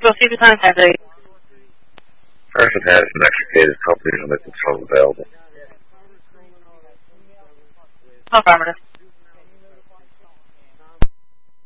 Proceed to contact date. Person has some extricated companies and making some available. Affirmative.